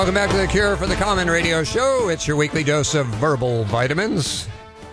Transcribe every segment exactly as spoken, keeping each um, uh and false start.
Welcome back to The Cure for the Common Radio Show. It's your weekly dose of verbal vitamins.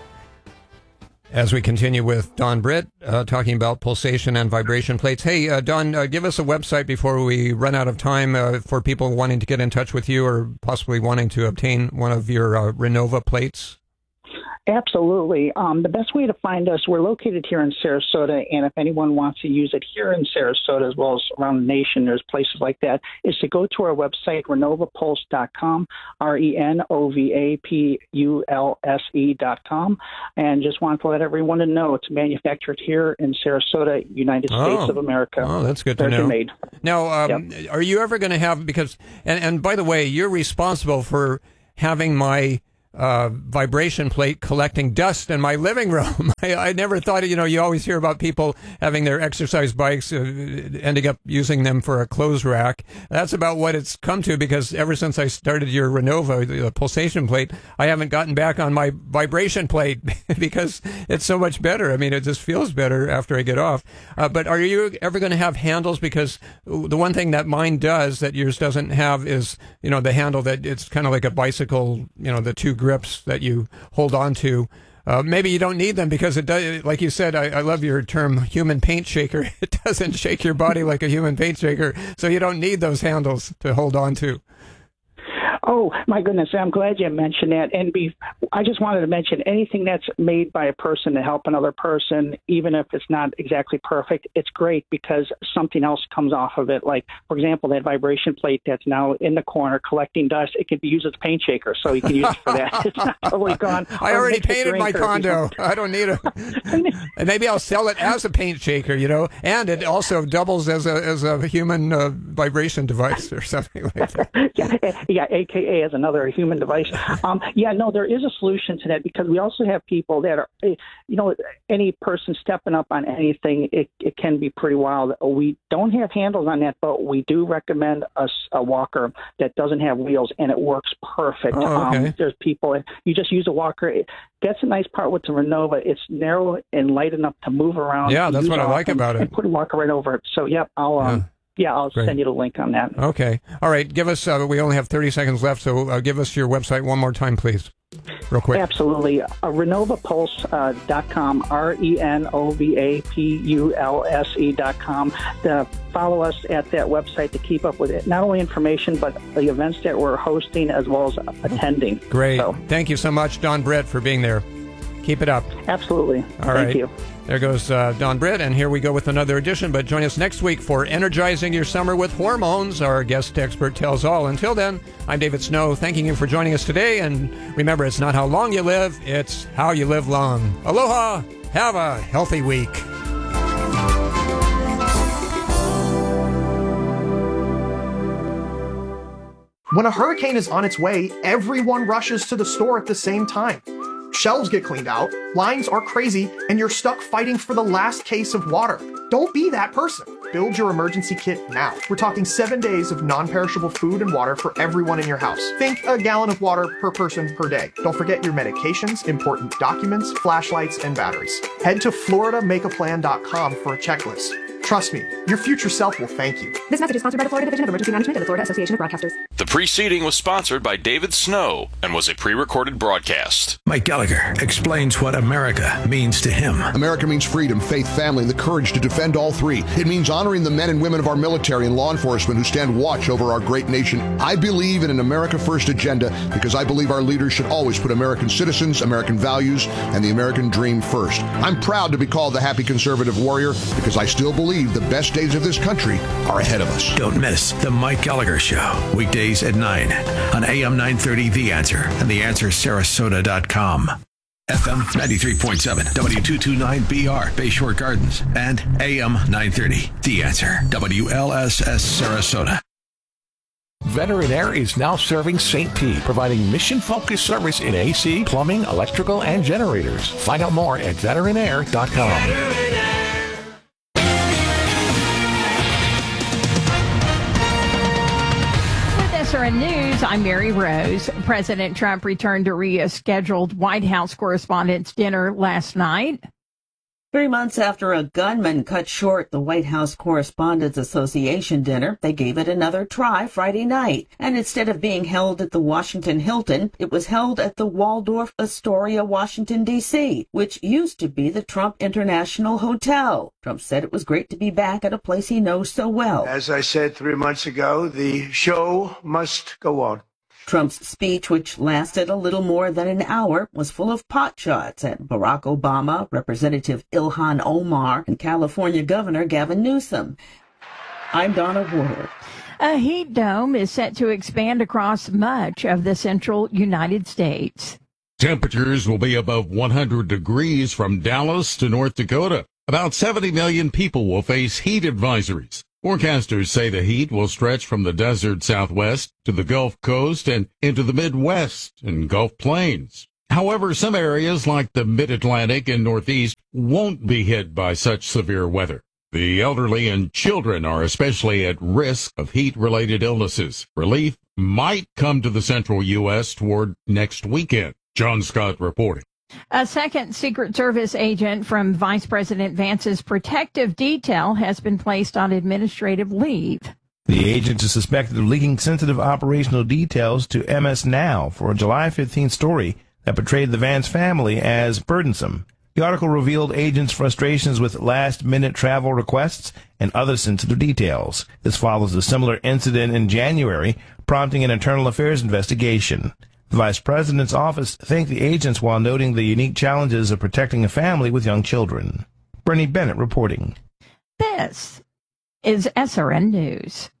As we continue with Don Britt, uh, talking about pulsation and vibration plates. Hey, uh, Don, uh, give us a website before we run out of time uh, for people wanting to get in touch with you or possibly wanting to obtain one of your uh, Renova plates. Absolutely. Um, the best way to find us, we're located here in Sarasota, and if anyone wants to use it here in Sarasota as well as around the nation, there's places like that, is to go to our website, renova pulse dot com, R E N O V A P U L S E dot com, and just want to let everyone to know it's manufactured here in Sarasota, United Oh. States of America. Oh, that's good to American know. made. Now, um, Yep. are you ever going to have, because, and, and by the way, you're responsible for having my uh, vibration plate collecting dust in my living room. I, I never thought, you know, you always hear about people having their exercise bikes, uh, ending up using them for a clothes rack. That's about what it's come to, because ever since I started your Renova, the pulsation plate, I haven't gotten back on my vibration plate because it's so much better. I mean, it just feels better after I get off. Uh, but are you ever going to have handles? Because the one thing that mine does that yours doesn't have is, you know, the handle that it's kind of like a bicycle, you know, the two grips that you hold on to. Uh, maybe you don't need them because it does, like you said, I, I love your term human paint shaker. It doesn't shake your body like a human paint shaker, so you don't need those handles to hold on to. Oh, my goodness. I'm glad you mentioned that. And be, I just wanted to mention anything that's made by a person to help another person, even if it's not exactly perfect, it's great because something else comes off of it. Like, for example, that vibration plate that's now in the corner collecting dust, it can be used as a paint shaker, so you can use it for that. It's not totally gone. I Or already mix it painted drink my or condo. I don't need a... And maybe I'll sell it as a paint shaker, you know, and it also doubles as a as a human uh, vibration device or something like that. yeah, yeah, A K A as another human device. Um, yeah, no, there is a solution to that because we also have people that are, you know, any person stepping up on anything, it, it can be pretty wild. We don't have handles on that, but we do recommend a, a walker that doesn't have wheels, and it works perfect. Oh, okay. Um, there's people, you just use a walker. That's a nice part with the Renova. It's narrow and light enough to move around. Yeah, that's what I like and, about it. And put a walker right over it. So, yep, I'll... Um, Yeah. Yeah, I'll Great. send you the link on that. Okay. All right. Give us, uh, we only have thirty seconds left, so uh, give us your website one more time, please. Real quick. Absolutely. Uh, renova pulse dot com, R E N O V A P U L S E dot com. To follow us at that website to keep up with it. Not only information, but the events that we're hosting as well as attending. Great. So, Thank you so much, Don Britt, for being there. Keep it up. absolutely. All Thank right. you. There goes uh, Don Britt, and here we go with another edition. But join us next week for Energizing Your Summer with Hormones. Our guest expert tells all. Until then, I'm David Snow, thanking you for joining us today. And remember, it's not how long you live, it's how you live long. Aloha. Have a healthy week. When a hurricane is on its way, everyone rushes to the store at the same time. Shelves get cleaned out, lines are crazy, and you're stuck fighting for the last case of water. Don't be that person. Build your emergency kit now. We're talking seven days of non-perishable food and water for everyone in your house. Think a gallon of water per person per day. Don't forget your medications, important documents, flashlights, and batteries. Head to florida make a plan dot com for a checklist. Trust me, your future self will thank you. This message is sponsored by the Florida Division of Emergency Management and the Florida Association of Broadcasters. The preceding was sponsored by David Snow and was a pre-recorded broadcast. Mike Gallagher explains what America means to him. America means freedom, faith, family, and the courage to defend all three. It means honoring the men and women of our military and law enforcement who stand watch over our great nation. I believe in an America First agenda because I believe our leaders should always put American citizens, American values, and the American dream first. I'm proud to be called the happy conservative warrior because I still believe the best days of this country are ahead of us. Don't miss The Mike Gallagher Show, weekdays at nine on A M nine thirty The Answer and the answer sarasota dot com. F M ninety-three point seven, W two twenty-nine B R, Bayshore Gardens, and A M nine thirty The Answer, W L S S Sarasota. Veteran Air is now serving Saint Pete, providing mission-focused service in A C, plumbing, electrical, and generators. Find out more at veteran air dot com. S R N News, I'm Mary Rose. President Trump returned to rescheduled White House Correspondents' Dinner last night. Three months after a gunman cut short the White House Correspondents Association dinner, they gave it another try Friday night. And instead of being held at the Washington Hilton, it was held at the Waldorf Astoria, Washington, D C, which used to be the Trump International Hotel. Trump said it was great to be back at a place he knows so well. As I said three months ago, the show must go on. Trump's speech, which lasted a little more than an hour, was full of pot shots at Barack Obama, Representative Ilhan Omar, and California Governor Gavin Newsom. I'm Donna Warder. A heat dome is set to expand across much of the central United States. Temperatures will be above one hundred degrees from Dallas to North Dakota. About seventy million people will face heat advisories. Forecasters say the heat will stretch from the desert Southwest to the Gulf Coast and into the Midwest and Gulf Plains. However, some areas like the Mid-Atlantic and Northeast won't be hit by such severe weather. The elderly and children are especially at risk of heat-related illnesses. Relief might come to the central U S toward next weekend. John Scott reporting. A second Secret Service agent from Vice President Vance's protective detail has been placed on administrative leave. The agent is suspected of leaking sensitive operational details to M S Now for a July fifteenth story that portrayed the Vance family as burdensome. The article revealed agents' frustrations with last-minute travel requests and other sensitive details. This follows a similar incident in January, prompting an internal affairs investigation. The Vice President's office thanked the agents while noting the unique challenges of protecting a family with young children. Bernie Bennett reporting. This is S R N News.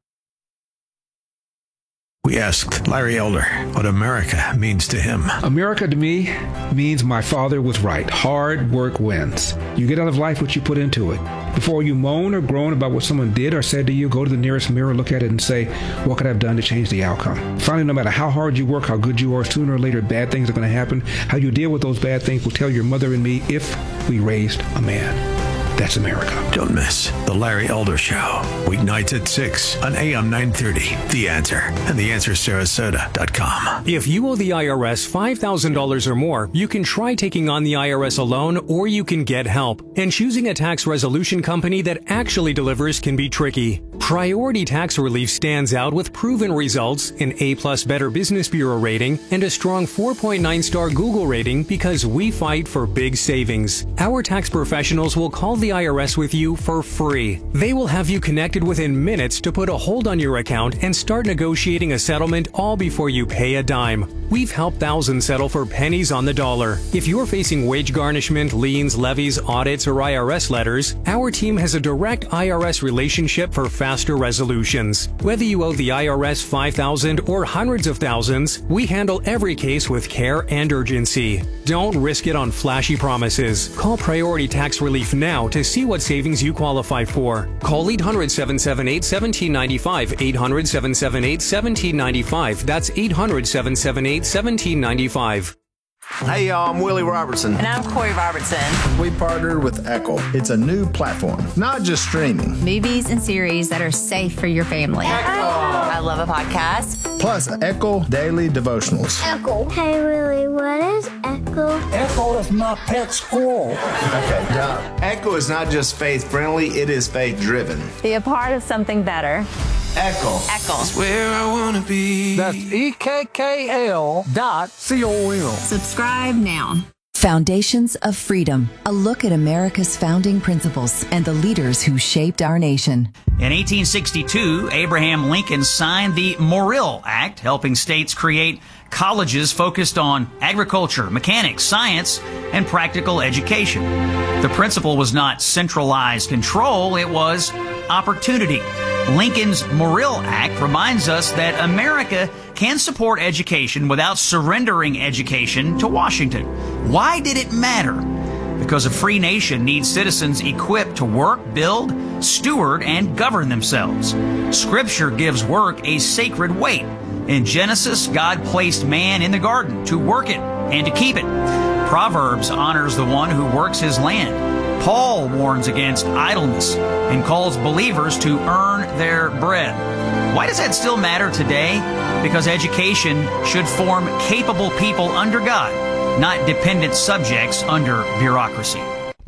We asked Larry Elder what America means to him. America to me means my father was right. Hard work wins. You get out of life what you put into it. Before you moan or groan about what someone did or said to you, go to the nearest mirror, look at it, and say, what could I have done to change the outcome? Finally, no matter how hard you work, how good you are, sooner or later, bad things are going to happen. How you deal with those bad things will tell your mother and me if we raised a man. That's America. Don't miss The Larry Elder Show. Weeknights at six on A M nine thirty. The Answer and the answer sarasota dot com. If you owe the I R S five thousand dollars or more, you can try taking on the I R S alone, or you can get help. And choosing a tax resolution company that actually delivers can be tricky. Priority Tax Relief stands out with proven results, an A-plus Better Business Bureau rating, and a strong four point nine star Google rating because we fight for big savings. Our tax professionals will call the I R S with you for free. They will have you connected within minutes to put a hold on your account and start negotiating a settlement all before you pay a dime. We've helped thousands settle for pennies on the dollar. If you're facing wage garnishment, liens, levies, audits, or I R S letters, our team has a direct I R S relationship for faster resolutions. Whether you owe the I R S five thousand dollars or hundreds of thousands, we handle every case with care and urgency. Don't risk it on flashy promises. Call Priority Tax Relief now to see what savings you qualify for. Call eight hundred, seven seven eight, one seven nine five, eight hundred, seven seven eight, one seven nine five. That's eight hundred, seven seven eight, one seven nine five. Hey y'all, I'm Willie Robertson. And I'm Corey Robertson. We partnered with Echo. It's a new platform, not just streaming. Movies and series that are safe for your family. Echo. I love a podcast. Plus Echo Daily Devotionals. Echo. Hey Willie, what is Echo? Echo is my pet squirrel. Okay, now, Echo is not just faith-friendly, it is faith-driven. Be a part of something better. Echo. Echo. That's where I want to be. That's E K K L dot C O M. Subscribe now. Foundations of Freedom, a look at America's founding principles and the leaders who shaped our nation. In eighteen sixty-two, Abraham Lincoln signed the Morrill Act, helping states create colleges focused on agriculture, mechanics, science, and practical education. The principle was not centralized control, it was opportunity. Lincoln's Morrill Act reminds us that America can support education without surrendering education to Washington. Why did it matter? Because a free nation needs citizens equipped to work, build, steward, and govern themselves. Scripture gives work a sacred weight. In Genesis, God placed man in the garden to work it and to keep it. Proverbs honors the one who works his land. Paul warns against idleness and calls believers to earn their bread. Why does that still matter today? Because education should form capable people under God, not dependent subjects under bureaucracy.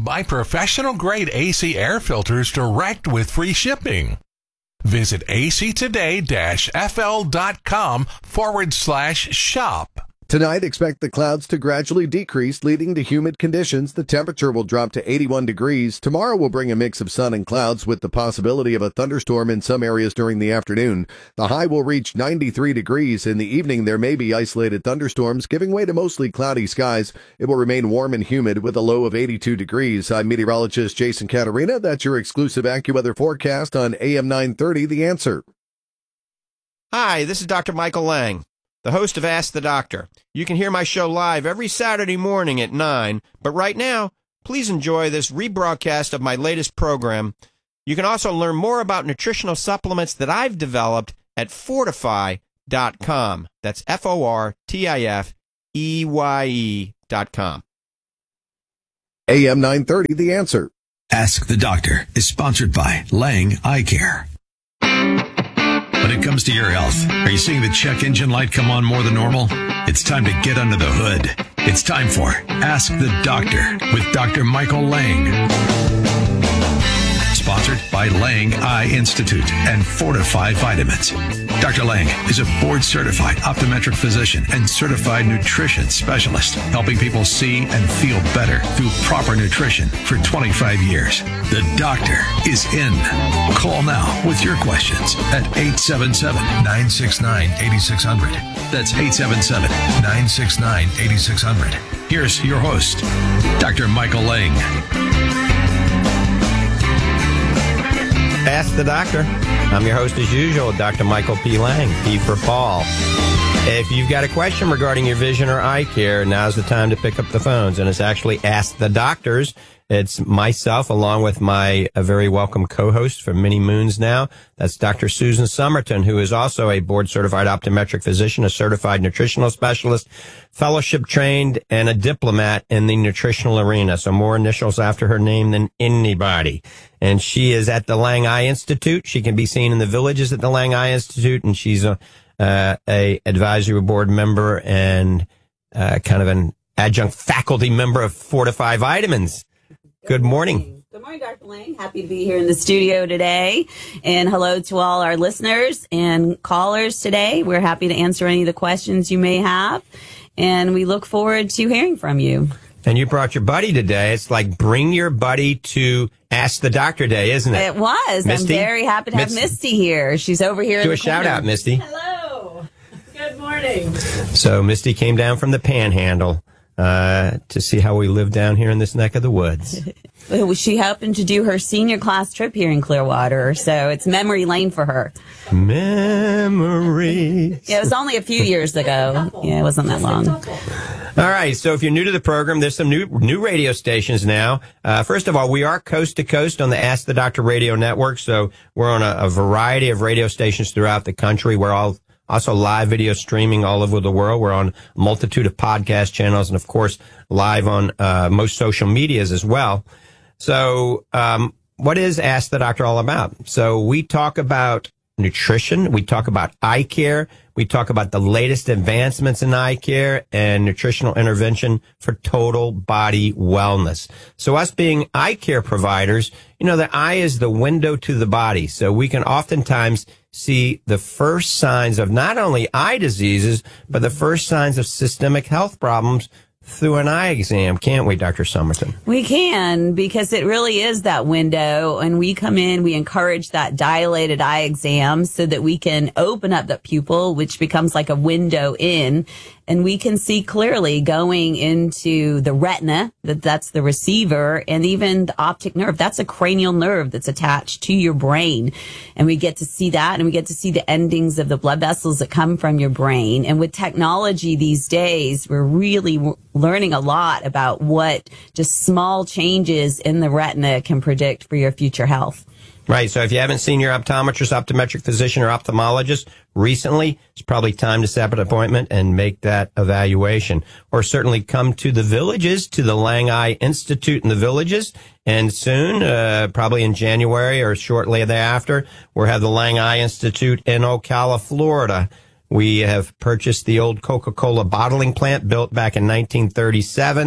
Buy professional-grade A C air filters direct with free shipping. Visit actoday-fl.com forward slash shop. Tonight, expect the clouds to gradually decrease, leading to humid conditions. The temperature will drop to eighty-one degrees. Tomorrow will bring a mix of sun and clouds with the possibility of a thunderstorm in some areas during the afternoon. The high will reach ninety-three degrees. In the evening, there may be isolated thunderstorms, giving way to mostly cloudy skies. It will remain warm and humid with a low of eighty-two degrees. I'm meteorologist Jason Caterina. That's your exclusive AccuWeather forecast on A M nine thirty, The Answer. Hi, this is Doctor Michael Lang, the host of Ask the Doctor. You can hear my show live every Saturday morning at nine, but right now, please enjoy this rebroadcast of my latest program. You can also learn more about nutritional supplements that I've developed at fortify dot com. That's F O R T I F E Y E dot com. A M nine thirty, The Answer. Ask the Doctor is sponsored by Lang Eye Care. When it comes to your health, are you seeing the check engine light come on more than normal? It's time to get under the hood. It's time for Ask the Doctor with Doctor Michael Lang. Sponsored by Lang Eye Institute and Fortify Vitamins. Doctor Lang is a board-certified optometric physician and certified nutrition specialist, helping people see and feel better through proper nutrition for twenty-five years. The doctor is in. Call now with your questions at eight seven seven, nine six nine, eight six zero zero. That's eight seven seven, nine six nine, eight six zero zero. Here's your host, Doctor Michael Lang. Ask the Doctor. I'm your host as usual, Doctor Michael P. Lang, P for Paul. If you've got a question regarding your vision or eye care, now's the time to pick up the phones. And it's actually Ask the Doctors. It's myself along with my a very welcome co-host for many moons now. That's Doctor Susan Somerton, who is also a board-certified optometric physician, a certified nutritional specialist, fellowship trained, and a diplomat in the nutritional arena. So more initials after her name than anybody. And she is at the Lang Eye Institute. She can be seen in the Villages at the Lang Eye Institute, and she's a, uh, a advisory board member and uh, kind of an adjunct faculty member of Fortify Vitamins. Good morning. Good morning, Doctor Lang. Happy to be here in the studio today. And hello to all our listeners and callers today. We're happy to answer any of the questions you may have. And we look forward to hearing from you. And you brought your buddy today. It's like bring your buddy to Ask the Doctor Day, isn't it? It was. Misty? I'm very happy to have Misty. Misty here. She's over here. Do in a the shout corner. out, Misty. Hello. Good morning. So Misty came down from the Panhandle uh, to see how we live down here in this neck of the woods. She happened to do her senior class trip here in Clearwater, so it's memory lane for her. Memories. Yeah, it was only a few years ago. Yeah, it wasn't that long. All right, so if you're new to the program, there's some new new radio stations now. Uh, first of all, we are coast to coast on the Ask the Doctor radio network, so we're on a, a variety of radio stations throughout the country. We're all also live video streaming all over the world. We're on a multitude of podcast channels and, of course, live on uh, most social medias as well. So um, what is Ask the Doctor all about? So we talk about nutrition. We talk about eye care. We talk about the latest advancements in eye care and nutritional intervention for total body wellness. So us being eye care providers, you know, the eye is the window to the body. So we can oftentimes see the first signs of not only eye diseases, but the first signs of systemic health problems through an eye exam, can't we, Doctor Somerton? We can, because it really is that window, and we come in, we encourage that dilated eye exam so that we can open up the pupil, which becomes like a window in, and we can see clearly going into the retina, that that's the receiver, and even the optic nerve. That's a cranial nerve that's attached to your brain. And we get to see that, and we get to see the endings of the blood vessels that come from your brain. And with technology these days, we're really w- learning a lot about what just small changes in the retina can predict for your future health. Right. So if you haven't seen your optometrist, optometric physician, or ophthalmologist recently, it's probably time to set up an appointment and make that evaluation. Or certainly come to the Villages, to the Lang Eye Institute in the Villages. And soon, uh, probably in January or shortly thereafter, we'll have the Lang Eye Institute in Ocala, Florida. We have purchased the old Coca-Cola bottling plant built back in nineteen thirty-seven.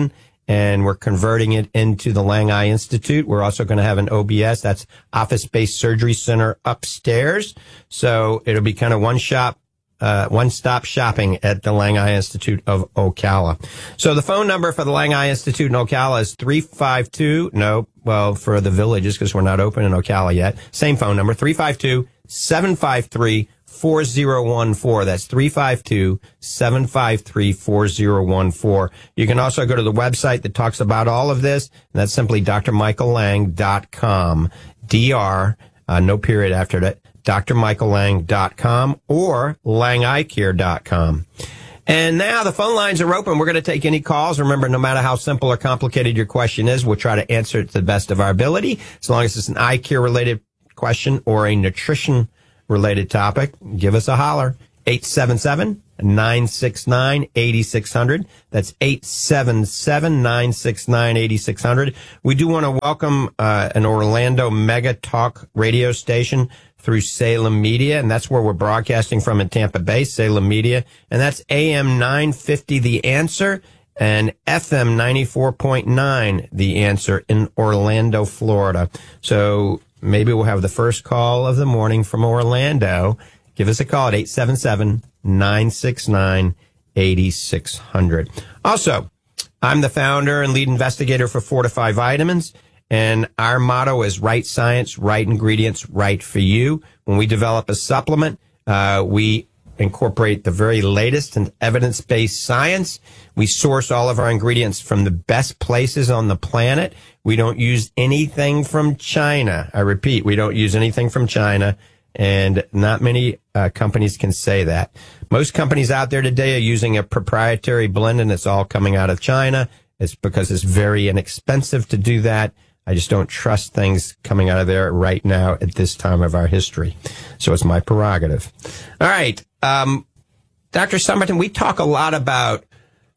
and we're converting it into the Lang Eye Institute. We're also going to have an O B S, that's Office-Based Surgery Center upstairs. So it'll be kind of one shop, uh, one-stop shopping at the Lang Eye Institute of Ocala. So the phone number for the Lang Eye Institute in Ocala is three five two, no, well, for the villages, because we're not open in Ocala yet. Same phone number, three five two, seven five three, four zero one four. That's three five two, seven five three, four zero one four. You can also go to the website that talks about all of this, and that's simply d r michael lang dot com. D R, uh, no period after that, d r michael lang dot com or lang eye care dot com. And now the phone lines are open. We're going to take any calls. Remember, no matter how simple or complicated your question is, we'll try to answer it to the best of our ability, as long as it's an eye care related question or a nutrition related topic. Give us a holler. eight seven seven, nine six nine, eight six zero zero. That's eight seven seven, nine six nine, eight six zero zero. We do want to welcome uh, an Orlando Mega Talk radio station through Salem Media, and that's where we're broadcasting from in Tampa Bay, Salem Media. And that's A M nine fifty The Answer and F M ninety-four point nine The Answer in Orlando, Florida. So maybe we'll have the first call of the morning from Orlando. Give us a call at eight seven seven, nine six nine, eight six zero zero. Also, I'm the founder and lead investigator for Fortify Vitamins, and our motto is right science, right ingredients, right for you. When we develop a supplement, uh, we incorporate the very latest in evidence-based science. We source all of our ingredients from the best places on the planet. We don't use anything from China. I repeat, we don't use anything from China, and not many uh, companies can say that. Most companies out there today are using a proprietary blend, and it's all coming out of China. It's because it's very inexpensive to do that. I just don't trust things coming out of there right now at this time of our history. So it's my prerogative. All right. Um, Doctor Somerton, we talk a lot about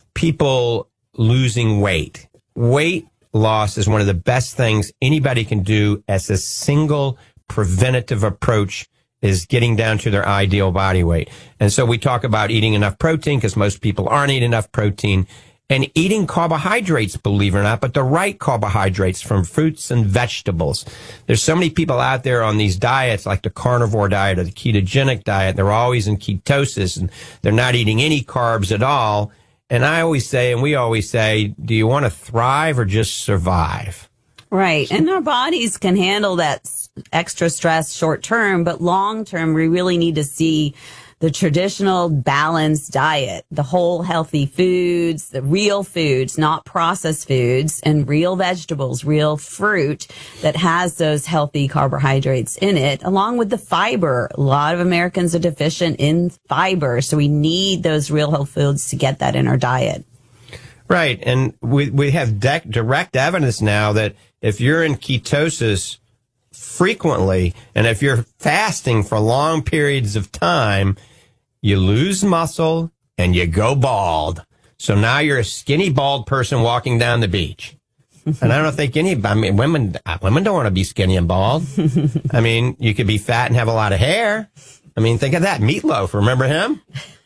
people losing weight. Weight loss is one of the best things anybody can do as a single preventative approach is getting down to their ideal body weight. And so we talk about eating enough protein because most people aren't eating enough protein, and eating carbohydrates, believe it or not, but the right carbohydrates from fruits and vegetables. There's so many people out there on these diets, like the carnivore diet or the ketogenic diet. They're always in ketosis and they're not eating any carbs at all. And I always say, and we always say, do you want to thrive or just survive? Right. And our bodies can handle that extra stress short term, but long term, we really need to see the traditional balanced diet, the whole healthy foods, the real foods, not processed foods, and real vegetables, real fruit that has those healthy carbohydrates in it, along with the fiber. A lot of Americans are deficient in fiber, so we need those real health foods to get that in our diet. Right. And we, we have de- direct evidence now that if you're in ketosis frequently, and if you're fasting for long periods of time, you lose muscle and you go bald. So now you're a skinny, bald person walking down the beach. And I don't think any, I mean, women, women don't want to be skinny and bald. I mean, you could be fat and have a lot of hair. I mean, think of that. Meatloaf, remember him?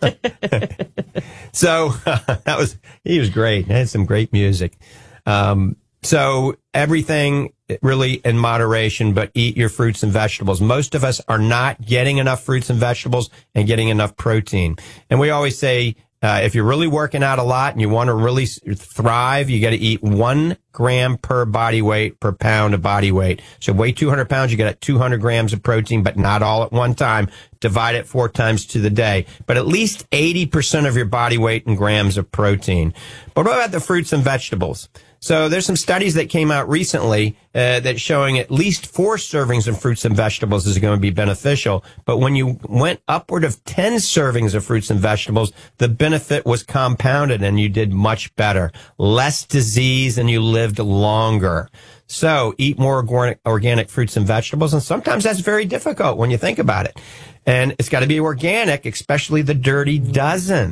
So uh, that was, he was great. He had some great music. Um, so everything really in moderation, but eat your fruits and vegetables. Most of us are not getting enough fruits and vegetables and getting enough protein. And we always say, uh, if you're really working out a lot and you want to really thrive, you got to eat one gram per body weight per pound of body weight. So weigh two hundred pounds, you get two hundred grams of protein, but not all at one time. Divide it four times to the day, but at least eighty percent of your body weight in grams of protein. But what about the fruits and vegetables? So there's some studies that came out recently uh, that showing at least four servings of fruits and vegetables is going to be beneficial. But when you went upward of ten servings of fruits and vegetables, the benefit was compounded and you did much better. Less disease and you lived longer. So eat more organic, organic fruits and vegetables. And sometimes that's very difficult when you think about it. And it's got to be organic, especially the Dirty Dozen.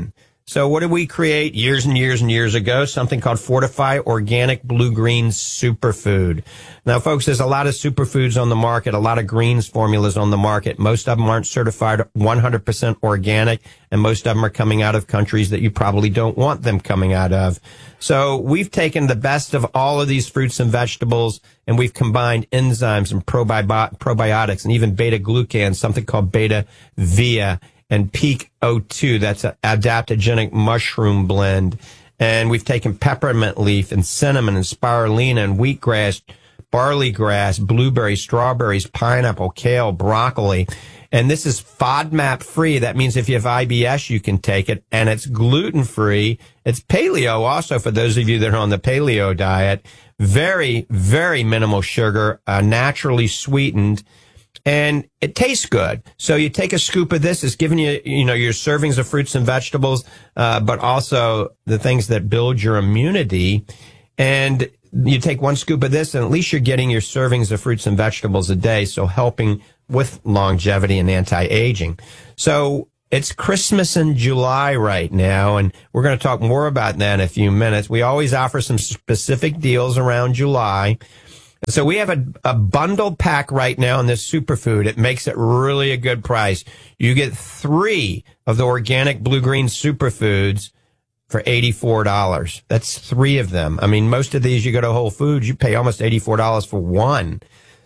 So what did we create years and years and years ago? Something called Fortify Organic Blue Green Superfood. Now, folks, there's a lot of superfoods on the market, a lot of greens formulas on the market. Most of them aren't certified one hundred percent organic, and most of them are coming out of countries that you probably don't want them coming out of. So we've taken the best of all of these fruits and vegetables, and we've combined enzymes and probi- probiotics and even beta-glucans, something called beta-via, and Peak O two, that's an adaptogenic mushroom blend. And we've taken peppermint leaf and cinnamon and spirulina and wheatgrass, barley grass, blueberries, strawberries, pineapple, kale, broccoli. And this is FODMAP free. That means if you have I B S, you can take it. And it's gluten free. It's paleo also for those of you that are on the paleo diet. Very, very minimal sugar, uh, naturally sweetened. And it tastes good. So you take a scoop of this. It's giving you, you know, your servings of fruits and vegetables, uh, but also the things that build your immunity. And you take one scoop of this, and at least you're getting your servings of fruits and vegetables a day. So helping with longevity and anti-aging. So it's Christmas in July right now, and we're going to talk more about that in a few minutes. We always offer some specific deals around July. So we have a, a bundle pack right now in this superfood. It makes it really a good price. You get three of the organic blue-green superfoods for eighty-four dollars. That's three of them. I mean, most of these, you go to Whole Foods, you pay almost eighty-four dollars for one.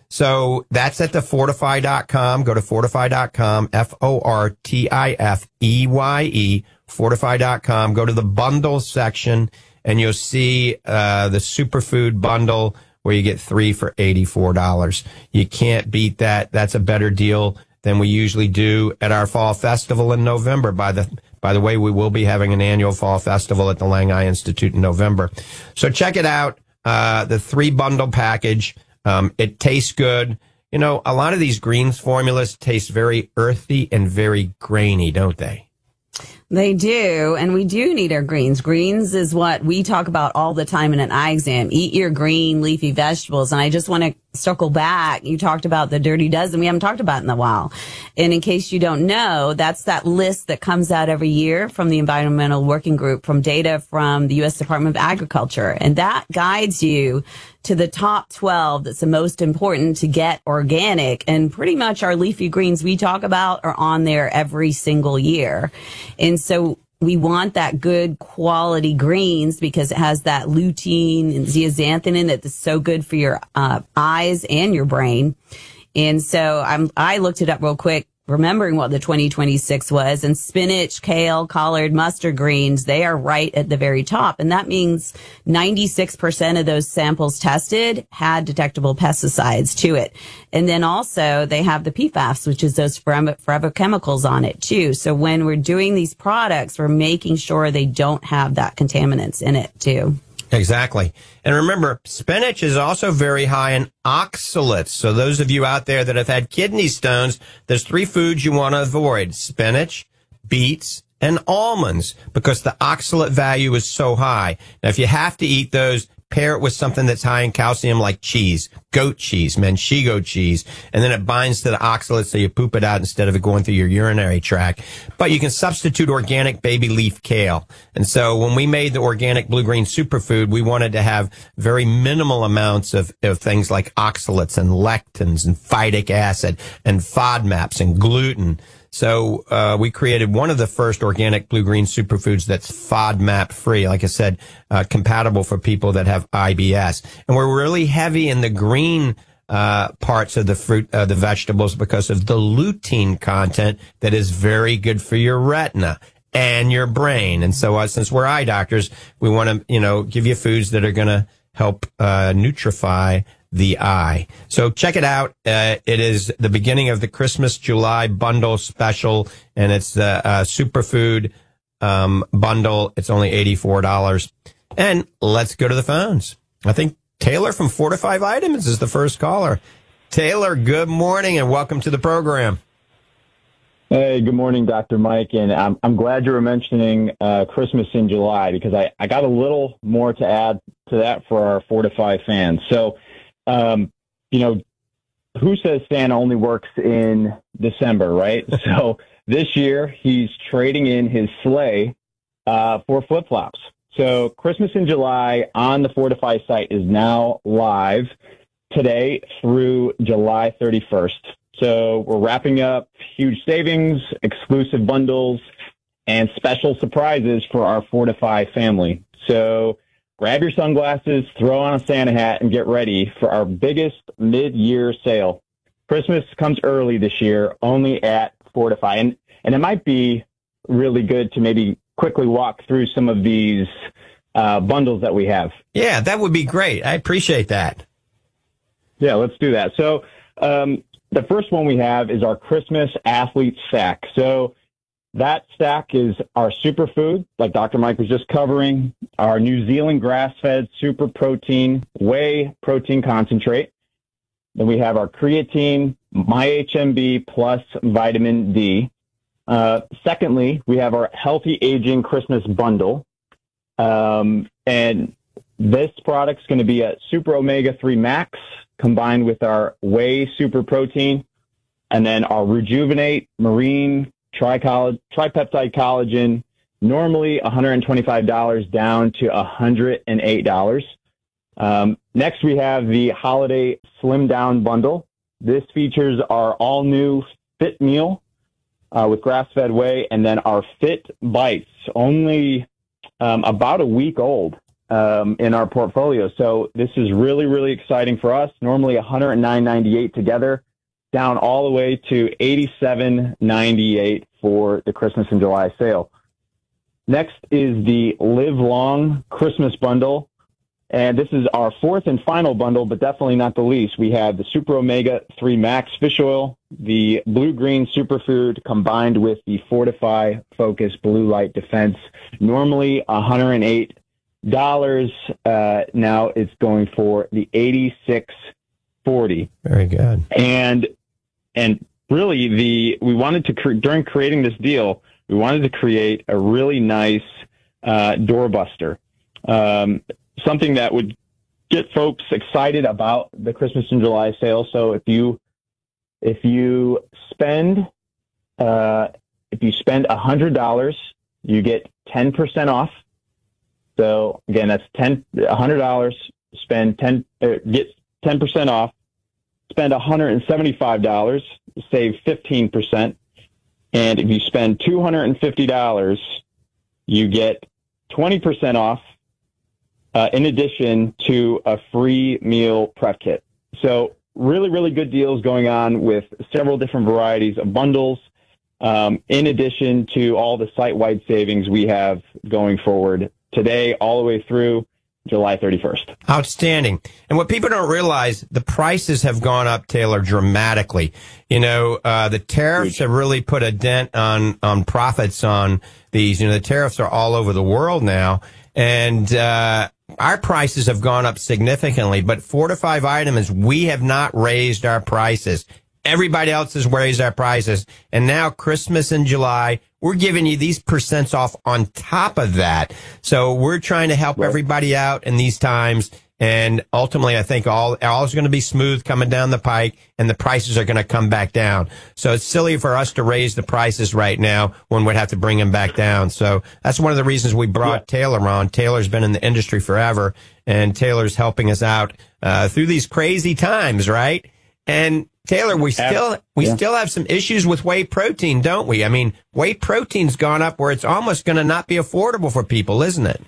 So that's at the fortify dot com. Go to fortify dot com, F O R T I F E Y E, fortify dot com. Go to the bundle section, and you'll see uh the superfood bundle, where you get three for eighty-four dollars. You can't beat that. That's a better deal than we usually do at our fall festival in November. By the by the way, we will be having an annual fall festival at the Lang Eye Institute in November. So check it out, uh, the three bundle package. Um, it tastes good. You know, a lot of these greens formulas taste very earthy and very grainy, don't they? They do, and we do need our greens. Greens is what we talk about all the time in an eye exam. Eat your green leafy vegetables. And I just want to circle back. You talked about the Dirty Dozen. We haven't talked about it in a while. And in case you don't know, that's that list that comes out every year from the Environmental Working Group, from data from the U S Department of Agriculture. And that guides you to the top twelve that's the most important to get organic. And pretty much our leafy greens we talk about are on there every single year. And so we want that good quality greens because it has that lutein and zeaxanthin in it that's so good for your uh, eyes and your brain. And so I'm, I looked it up real quick, remembering what the twenty twenty-six was, and spinach, kale, collard, mustard greens, they are right at the very top. And that means ninety-six percent of those samples tested had detectable pesticides to it. And then also they have the P FAS, which is those forever, forever chemicals on it too. So when we're doing these products, we're making sure they don't have that contaminants in it too. Exactly. And remember, spinach is also very high in oxalates. So those of you out there that have had kidney stones, there's three foods you want to avoid: spinach, beets, and almonds, because the oxalate value is so high. Now, if you have to eat those, pair it with something that's high in calcium like cheese, goat cheese, manchego cheese, and then it binds to the oxalate so you poop it out instead of it going through your urinary tract. But you can substitute organic baby leaf kale. And so when we made the organic blue-green superfood, we wanted to have very minimal amounts of, of things like oxalates and lectins and phytic acid and FODMAPs and gluten. So uh we created one of the first organic blue-green superfoods that's FODMAP free, like I said, uh compatible for people that have I B S. And we're really heavy in the green uh parts of the fruit, uh, the vegetables, because of the lutein content that is very good for your retina and your brain. And so uh, since we're eye doctors, we want to, you know, give you foods that are going to help uh nutrify the eye. So check it out. Uh, it is the beginning of the Christmas July bundle special, and it's the uh, superfood um, bundle. It's only eighty-four dollars. And let's go to the phones. I think Taylor from Fortify Vitamins is the first caller. Taylor, good morning and welcome to the program. Hey, good morning, Doctor Mike. And I'm, I'm glad you were mentioning uh, Christmas in July, because I, I got a little more to add to that for our Fortify fans. So, Um, you know, who says Santa only works in December, right? So this year he's trading in his sleigh uh, for flip-flops. So Christmas in July on the Fortify site is now live today through July thirty-first. So we're wrapping up huge savings, exclusive bundles, and special surprises for our Fortify family. So grab your sunglasses, throw on a Santa hat, and get ready for our biggest mid-year sale. Christmas comes early this year, only at Fortify. And, and it might be really good to maybe quickly walk through some of these uh, bundles that we have. Yeah, that would be great. I appreciate that. Yeah, let's do that. So um, the first one we have is our Christmas Athlete Stack. So that stack is our superfood, like Doctor Mike was just covering, our New Zealand grass-fed super protein whey protein concentrate. Then we have our creatine, MyHMB plus vitamin D. Uh, secondly, we have our Healthy Aging Christmas Bundle. Um, and this product's going to be a Super Omega three Max combined with our Whey Super Protein, and then our Rejuvenate Marine Tricoll- Tripeptide Collagen, normally one hundred twenty-five dollars down to one hundred eight dollars. Um, next, we have the Holiday Slim Down Bundle. This features our all-new Fit Meal uh, with grass-fed whey, and then our Fit Bites, only um, about a week old um, in our portfolio. So this is really, really exciting for us. Normally one hundred nine ninety-eight together, down all the way to eighty-seven ninety-eight for the Christmas in July sale. Next is the Live Long Christmas Bundle. And this is our fourth and final bundle, but definitely not the least. We have the Super Omega three Max Fish Oil, the Blue Green Superfood, combined with the Fortify Focus Blue Light Defense. Normally one hundred eight dollars. Uh, now it's going for the eighty-six forty. Very good. And and really, the we wanted to cre- during creating this deal, we wanted to create a really nice uh, doorbuster. Um, something that would get folks excited about the Christmas in July sale. So if you if you spend uh, if you spend a hundred dollars, you get ten percent off. So again, that's ten a hundred dollars. Spend ten uh, get ten percent off. Spend one hundred seventy five dollars, save fifteen percent. And if you spend two hundred fifty dollars, you get twenty percent off. Uh, in addition to a free meal prep kit. So really, really good deals going on with several different varieties of bundles, um, in addition to all the site-wide savings we have going forward today all the way through July thirty-first. Outstanding. And what people don't realize, the prices have gone up, Taylor, dramatically. You know, uh, the tariffs have really put a dent on, on profits on these. You know, the tariffs are all over the world now. And, uh, our prices have gone up significantly, but Fortify Vitamins, we have not raised our prices. Everybody else has raised our prices. And now Christmas in July, we're giving you these percents off on top of that. So we're trying to help right. everybody out in these times. And ultimately, I think all, all is going to be smooth coming down the pike, and the prices are going to come back down. So it's silly for us to raise the prices right now when we'd have to bring them back down. So that's one of the reasons we brought yeah. Taylor on. Taylor's been in the industry forever, and Taylor's helping us out uh, through these crazy times, right? And Taylor, we still we yeah. still have some issues with whey protein, don't we? I mean, whey protein's gone up where it's almost going to not be affordable for people, isn't it?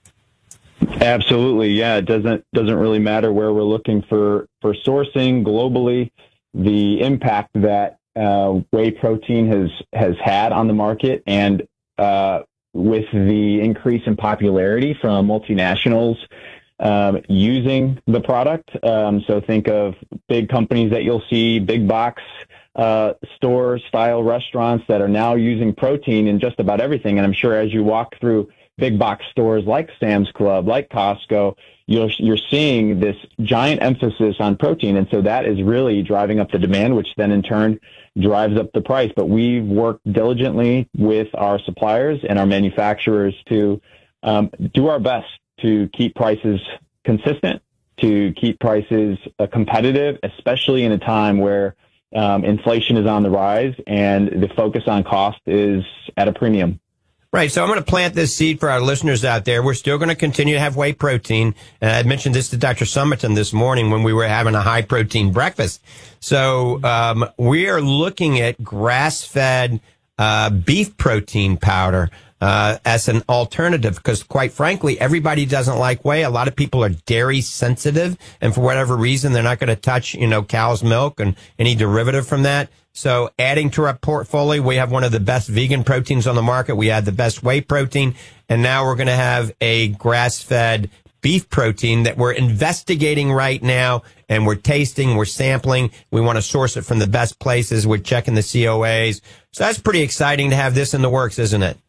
Absolutely, yeah. It doesn't doesn't really matter where we're looking for, for sourcing globally. The impact that uh, whey protein has has had on the market, and uh, with the increase in popularity from multinationals um, using the product. Um, so think of big companies that you'll see, big box uh, store style restaurants that are now using protein in just about everything. And I'm sure as you walk through big box stores like Sam's Club, like Costco, you're, you're seeing this giant emphasis on protein. And so that is really driving up the demand, which then in turn drives up the price. But we've worked diligently with our suppliers and our manufacturers to um, do our best to keep prices consistent, to keep prices uh, competitive, especially in a time where um, inflation is on the rise and the focus on cost is at a premium. Right. So I'm going to plant this seed for our listeners out there. We're still going to continue to have whey protein. Uh, I mentioned this to Doctor Summerton this morning when we were having a high protein breakfast. So um, we are looking at grass-fed uh, beef protein powder uh, as an alternative because, quite frankly, everybody doesn't like whey. A lot of people are dairy sensitive, and for whatever reason, they're not going to touch, you know, cow's milk and any derivative from that. So adding to our portfolio, we have one of the best vegan proteins on the market. We had the best whey protein, and now we're going to have a grass-fed beef protein that we're investigating right now, and we're tasting, we're sampling. We want to source it from the best places. We're checking the C O As. So that's pretty exciting to have this in the works, isn't it?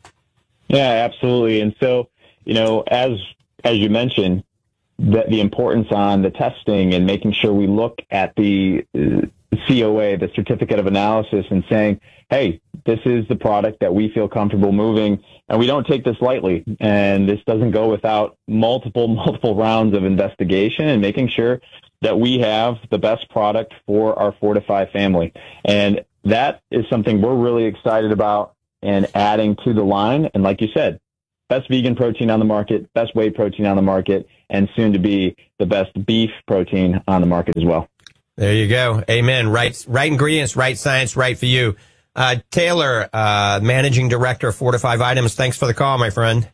Yeah, absolutely. And so, you know, as as you mentioned, the, the importance on the testing and making sure we look at the uh, C O A, the certificate of analysis, and saying, hey, this is the product that we feel comfortable moving, and we don't take this lightly. And this doesn't go without multiple, multiple rounds of investigation and making sure that we have the best product for our Fortify family. And that is something we're really excited about and adding to the line. And like you said, best vegan protein on the market, best whey protein on the market, and soon to be the best beef protein on the market as well. There you go. Amen. Right, right ingredients, right science, right for you. Uh, Taylor, uh, Managing Director of Fortify Vitamins. Thanks for the call, my friend.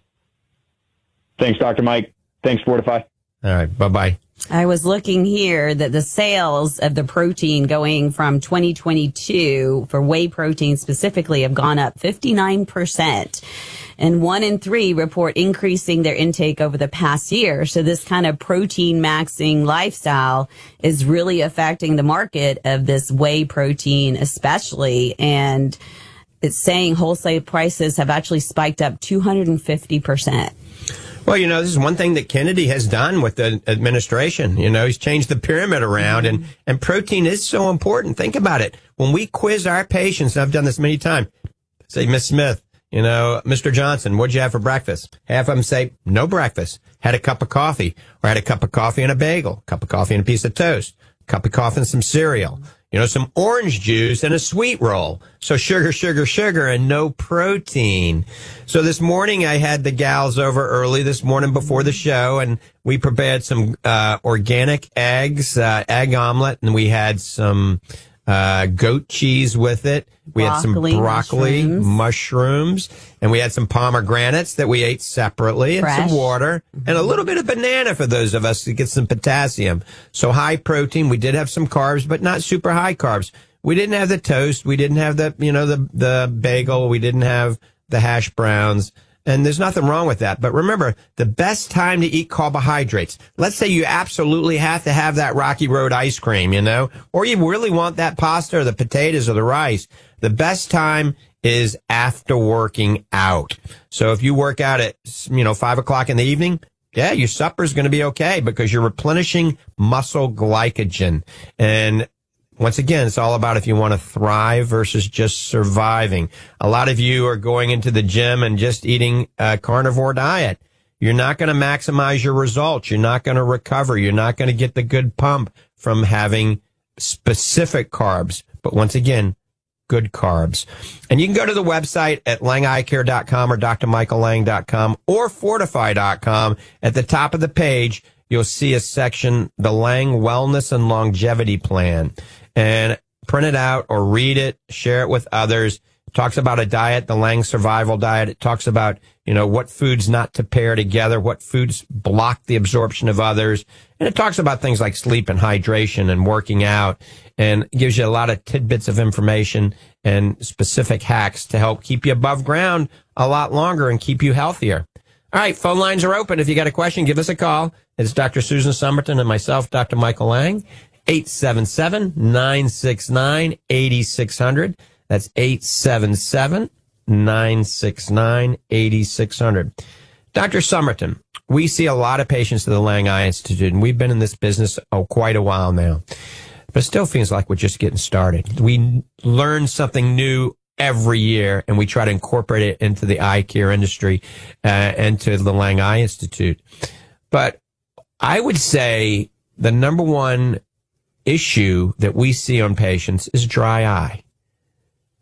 Thanks, Doctor Mike. Thanks, Fortify. All right. Bye-bye. I was looking here that the sales of the protein going from twenty twenty-two for whey protein specifically have gone up fifty-nine percent. And one in three report increasing their intake over the past year. So this kind of protein maxing lifestyle is really affecting the market of this whey protein especially. And it's saying wholesale prices have actually spiked up two hundred fifty percent. Well, you know, this is one thing that Kennedy has done with the administration. You know, he's changed the pyramid around, and, and protein is so important. Think about it. When we quiz our patients, and I've done this many times, say, Miss Smith, you know, Mister Johnson, what'd you have for breakfast? Half of them say, no breakfast. Had a cup of coffee, or had a cup of coffee and a bagel, cup of coffee and a piece of toast, cup of coffee and some cereal. You know, some orange juice and a sweet roll. So sugar, sugar, sugar, and no protein. So this morning I had the gals over early this morning before the show, and we prepared some uh organic eggs, uh egg omelet, and we had some uh goat cheese with it. We had some broccoli, mushrooms. mushrooms, and we had some pomegranates that we ate separately, and Fresh. some water, mm-hmm. and a little bit of banana for those of us to get some potassium. So high protein. We did have some carbs, but not super high carbs. We didn't have the toast. We didn't have the, you know, the, the bagel. We didn't have the hash browns. And there's nothing wrong with that. But remember, the best time to eat carbohydrates, let's say you absolutely have to have that Rocky Road ice cream, you know, or you really want that pasta or the potatoes or the rice. The best time is after working out. So if you work out at, you know, five o'clock in the evening, yeah, your supper's going to be okay because you're replenishing muscle glycogen. And once again, it's all about if you want to thrive versus just surviving. A lot of you are going into the gym and just eating a carnivore diet. You're not going to maximize your results. You're not going to recover. You're not going to get the good pump from having specific carbs. But once again, good carbs. And you can go to the website at lang eye care dot com or d r michael lang dot com or fortify dot com. At the top of the page, you'll see a section, the Lang Wellness and Longevity Plan. And print it out or read it, share it with others. It talks about a diet, the Lang Survival Diet. It talks about, you know, what foods not to pair together, what foods block the absorption of others. And it talks about things like sleep and hydration and working out, and gives you a lot of tidbits of information and specific hacks to help keep you above ground a lot longer and keep you healthier. All right, phone lines are open. If you got a question, give us a call. It's Doctor Susan Summerton and myself, Doctor Michael Lang. eight seven seven, nine six nine, eight six zero zero. That's eight seven seven, nine six nine, eight six zero zero. Doctor Summerton, we see a lot of patients at the Lang Eye Institute, and we've been in this business oh, quite a while now. But it still feels like we're just getting started. We learn something new every year, and we try to incorporate it into the eye care industry uh, and to the Lang Eye Institute. But I would say the number one issue that we see on patients is dry eye.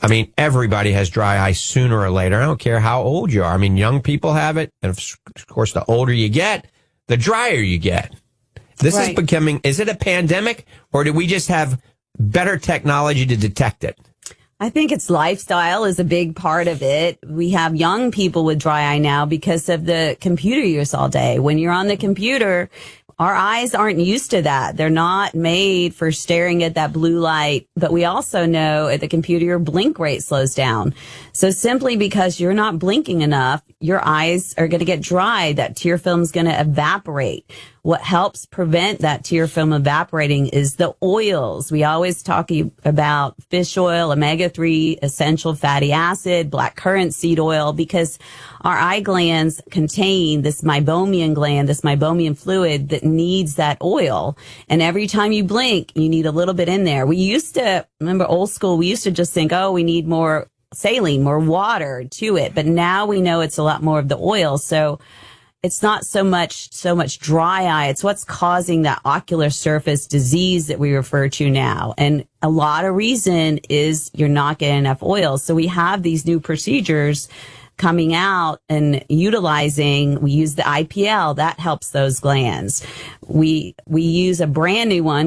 I mean, everybody has dry eye sooner or later. I don't care how old you are. I mean, young people have it. And of course, the older you get, the drier you get. This right. is becoming, is it a pandemic, or do we just have better technology to detect it? I think it's lifestyle is a big part of it. We have young people with dry eye now because of the computer use all day. When you're on the computer, our eyes aren't used to that. They're not made for staring at that blue light. But we also know at the computer, your blink rate slows down. So simply because you're not blinking enough, your eyes are going to get dry. That tear film is going to evaporate. What helps prevent that tear film evaporating is the oils. We always talk about fish oil, omega three, essential fatty acid, blackcurrant seed oil, because our eye glands contain this meibomian gland, this meibomian fluid that needs that oil. And every time you blink, you need a little bit in there. We used to, remember old school, we used to just think, oh, we need more saline, more water to it. But now we know it's a lot more of the oil. So it's not so much, so much dry eye. It's what's causing that ocular surface disease that we refer to now. And a lot of reason is you're not getting enough oil. So we have these new procedures coming out and utilizing, we use the I P L, that helps those glands. We, we use a brand new one